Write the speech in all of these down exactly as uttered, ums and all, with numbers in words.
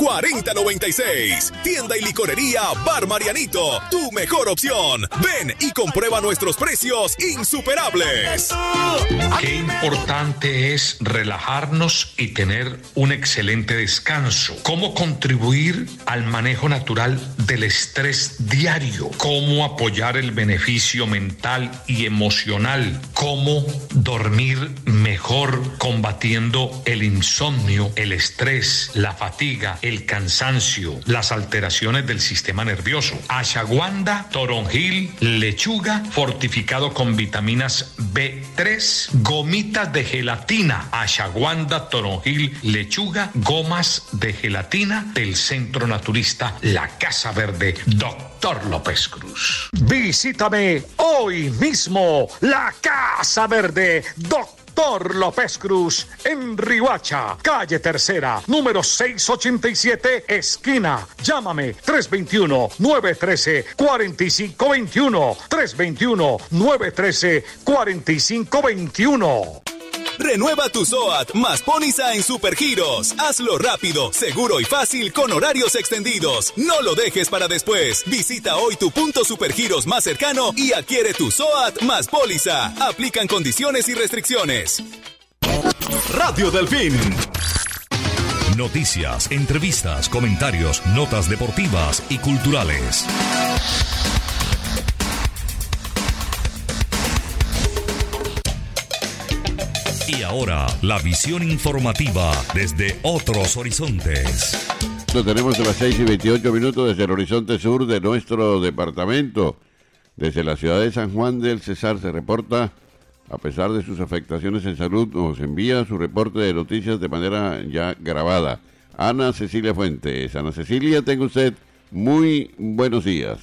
cuarenta noventa y seis. Tienda y licorería Bar Marianito, tu mejor opción. Ven y comprueba nuestros precios insuperables. Qué importante es relajarnos y tener un excelente descanso. ¿Cómo contribuir al manejo natural del estrés diario? ¿Cómo apoyar el beneficio mental y emocional? ¿Cómo dormir mejor combatiendo el insomnio, el estrés, la fatiga, el cansancio, las alteraciones del sistema nervioso? Ashwagandha, toronjil, lechuga, fortificado con vitaminas B tres, gomitas de gelatina. Ashwagandha, toronjil, lechuga, gomas de gelatina del Centro Naturista La Casa Verde, Doctor López Cruz. Visítame hoy mismo, La Casa Verde, Doctor López Cruz, en Riohacha, calle Tercera, número seiscientos ochenta y siete, esquina. Llámame tres dos uno, nueve uno tres, cuatro cinco dos uno, tres dos uno, nueve uno tres, cuatro cinco dos uno. Renueva tu SOAT más póliza en Supergiros. Hazlo rápido, seguro y fácil con horarios extendidos. No lo dejes para después. Visita hoy tu punto Supergiros más cercano y adquiere tu SOAT más póliza. Aplican condiciones y restricciones. Radio Delfín. Noticias, entrevistas, comentarios, notas deportivas y culturales. Y ahora, la visión informativa desde otros horizontes. Lo tenemos a las seis y veintiocho minutos desde el horizonte sur de nuestro departamento. Desde la ciudad de San Juan del Cesar se reporta, a pesar de sus afectaciones en salud, nos envía su reporte de noticias de manera ya grabada. Ana Cecilia Fuentes. Ana Cecilia, tenga usted muy buenos días.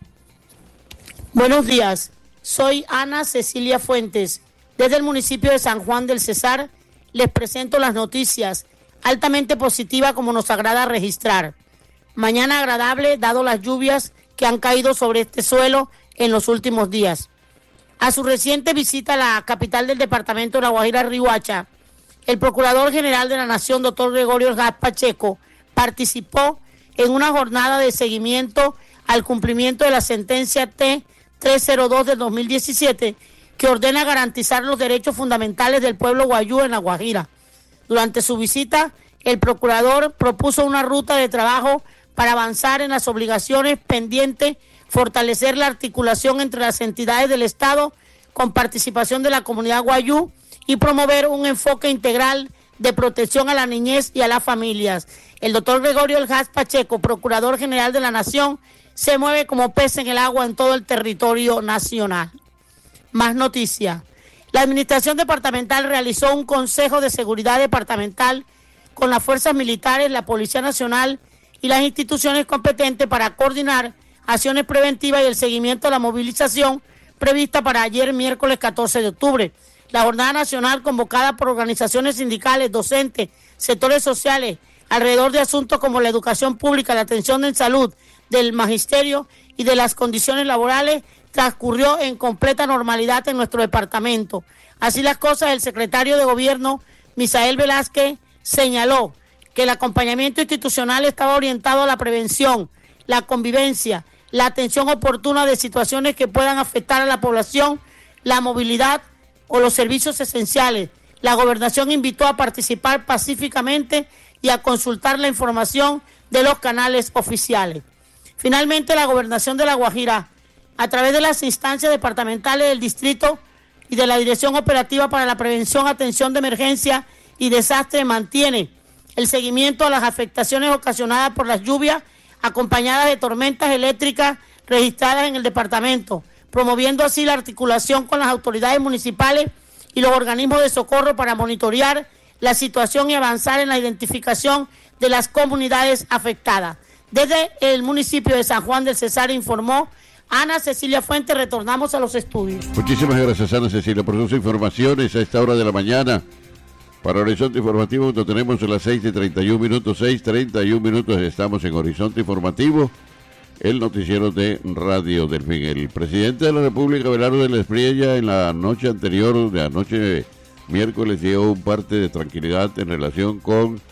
Buenos días, soy Ana Cecilia Fuentes. Desde el municipio de San Juan del Cesar les presento las noticias altamente positivas como nos agrada registrar. Mañana agradable dado las lluvias que han caído sobre este suelo en los últimos días. A su reciente visita a la capital del departamento de La Guajira, Riohacha, el Procurador General de la Nación, doctor Gregorio Ordaz Pacheco, participó en una jornada de seguimiento al cumplimiento de la sentencia T trescientos dos del dos mil diecisiete que ordena garantizar los derechos fundamentales del pueblo guayú en La Guajira. Durante su visita, el procurador propuso una ruta de trabajo para avanzar en las obligaciones pendientes, fortalecer la articulación entre las entidades del Estado con participación de la comunidad guayú y promover un enfoque integral de protección a la niñez y a las familias. El doctor Gregorio Ordaz Pacheco, Procurador General de la Nación, se mueve como pez en el agua en todo el territorio nacional. Más noticias. La Administración Departamental realizó un Consejo de Seguridad Departamental con las fuerzas militares, la Policía Nacional y las instituciones competentes para coordinar acciones preventivas y el seguimiento de la movilización prevista para ayer, miércoles catorce de octubre. La jornada nacional convocada por organizaciones sindicales, docentes, sectores sociales, alrededor de asuntos como la educación pública, la atención en salud, del magisterio y de las condiciones laborales, transcurrió en completa normalidad en nuestro departamento. Así las cosas, el secretario de Gobierno, Misael Velázquez, señaló que el acompañamiento institucional estaba orientado a la prevención, la convivencia, la atención oportuna de situaciones que puedan afectar a la población, la movilidad o los servicios esenciales. La gobernación invitó a participar pacíficamente y a consultar la información de los canales oficiales. Finalmente, la gobernación de La Guajira, a través de las instancias departamentales del distrito y de la Dirección Operativa para la Prevención, Atención de Emergencia y Desastre, mantiene el seguimiento a las afectaciones ocasionadas por las lluvias acompañadas de tormentas eléctricas registradas en el departamento, promoviendo así la articulación con las autoridades municipales y los organismos de socorro para monitorear la situación y avanzar en la identificación de las comunidades afectadas. Desde el municipio de San Juan del Cesar informó Ana Cecilia Fuentes. Retornamos a los estudios. Muchísimas gracias, Ana Cecilia, por sus informaciones a esta hora de la mañana. Para Horizonte Informativo, donde tenemos a las seis y treinta y un minutos, seis treinta y un minutos, estamos en Horizonte Informativo, el noticiero de Radio Delfín. El presidente de la República, Abelardo de la Espriella, en la noche anterior, de anoche miércoles, dio un parte de tranquilidad en relación con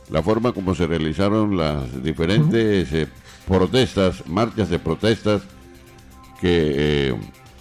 la forma como se realizaron las diferentes eh, protestas, marchas de protestas que, eh,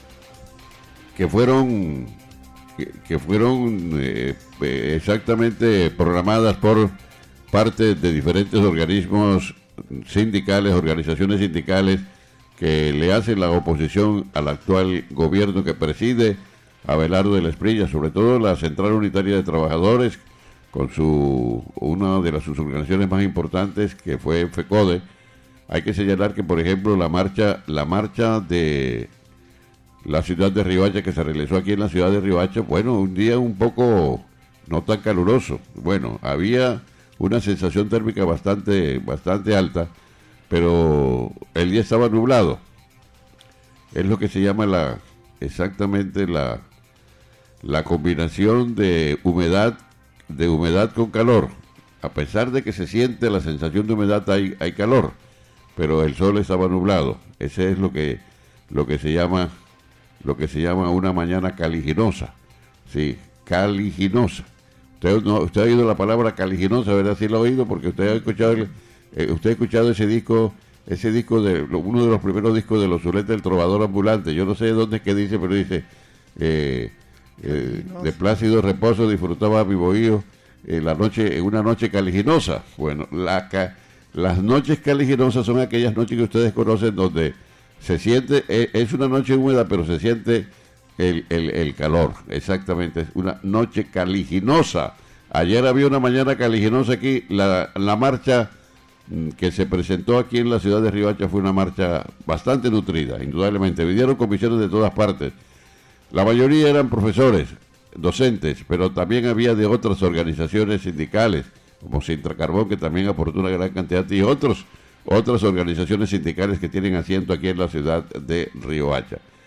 que fueron, que, que fueron eh, exactamente programadas por parte de diferentes organismos sindicales, organizaciones sindicales que le hacen la oposición al actual gobierno que preside Abelardo de la Espriella, sobre todo la Central Unitaria de Trabajadores, con su una de las sus organizaciones más importantes, que fue FECODE. Hay que señalar que, por ejemplo, la marcha, la marcha de la ciudad de Riohacha, que se realizó aquí en la ciudad de Riohacha, bueno, un día un poco no tan caluroso. Bueno, había una sensación térmica bastante, bastante alta, pero el día estaba nublado. Es lo que se llama la, exactamente la, la combinación de humedad, de humedad con calor. A pesar de que se siente la sensación de humedad, hay, hay calor, pero el sol estaba nublado. Ese es lo que, lo que se llama, lo que se llama una mañana caliginosa. Sí, caliginosa. Usted, no, usted ha oído la palabra caliginosa, ¿verdad? Sí lo ha oído, porque usted ha escuchado, eh, usted ha escuchado ese disco, ese disco de uno de los primeros discos de los Zuletes del Trovador Ambulante. Yo no sé dónde es que dice, pero dice eh, eh, de plácido reposo disfrutaba mi bohío en la noche, en una noche caliginosa. Bueno, la, las noches caliginosas son aquellas noches que ustedes conocen donde se siente, eh, es una noche húmeda, pero se siente El, el, el calor, exactamente, es una noche caliginosa. Ayer había una mañana caliginosa aquí, la, la marcha que se presentó aquí en la ciudad de Riohacha fue una marcha bastante nutrida, indudablemente. Vinieron comisiones de todas partes, la mayoría eran profesores, docentes, pero también había de otras organizaciones sindicales, como Sintracarbón, que también aportó una gran cantidad, y otros, otras organizaciones sindicales que tienen asiento aquí en la ciudad de Riohacha.